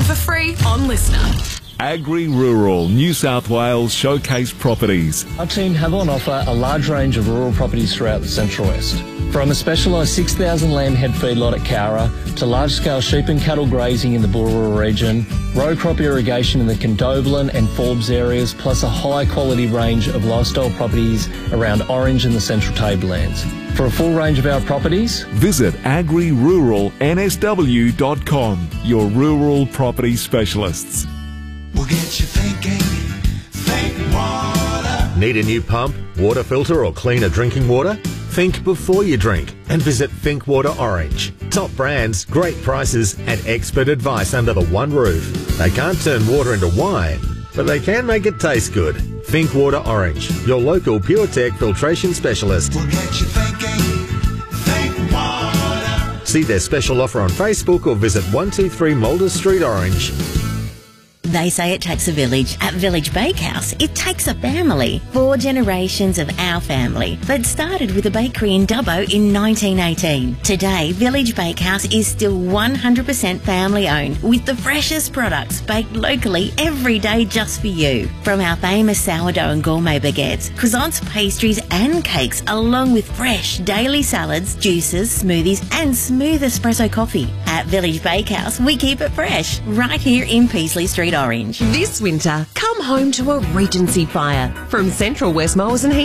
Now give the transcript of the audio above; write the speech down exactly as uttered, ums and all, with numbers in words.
Listen for free on Listener. Agri-Rural New South Wales Showcase Properties. Our team have on offer a large range of rural properties throughout the Central West. From a specialised six thousand lamb head feedlot at Cowra to large-scale sheep and cattle grazing in the Burra region, row crop irrigation in the Condobolin and Forbes areas, plus a high-quality range of lifestyle properties around Orange and the Central Tablelands. For a full range of our properties, visit agri rural n s w dot com, your rural property specialists. We'll get you thinking, think water. Need a new pump, water filter or cleaner drinking water? Think before you drink and visit Think Water Orange. Top brands, great prices and expert advice under the one roof. They can't turn water into wine, but they can make it taste good. Think Water Orange, your local PureTech filtration specialist. We'll get you thinking, think water. See their special offer on Facebook or visit one two three Mulder Street, Orange. They say it takes a village. At Village Bakehouse, it takes a family. Four generations of our family that started with a bakery in Dubbo in nineteen eighteen. Today, Village Bakehouse is still one hundred percent family owned with the freshest products baked locally every day just for you. From our famous sourdough and gourmet baguettes, croissants, pastries and cakes, along with fresh daily salads, juices, smoothies and smooth espresso coffee. At Village Bakehouse, we keep it fresh right here in Peasley Street, Orange. This winter, come home to a Regency fire from Central West Mowers and Heat.